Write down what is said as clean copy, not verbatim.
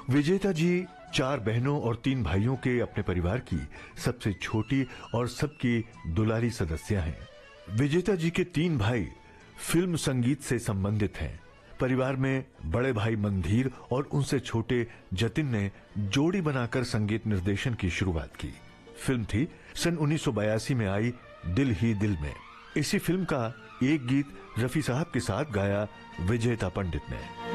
विजेता जी 4 बहनों और 3 भाइयों के अपने परिवार की सबसे छोटी और सबकी दुलारी सदस्य हैं। विजेता जी के 3 भाई फिल्म संगीत से संबंधित हैं। परिवार में बड़े भाई मंधीर और उनसे छोटे जतिन ने जोड़ी बनाकर संगीत निर्देशन की शुरुआत की। फिल्म थी सन 1982 में आई दिल ही दिल में। इसी फिल्म का एक गीत रफी साहब के साथ गाया विजेता पंडित ने।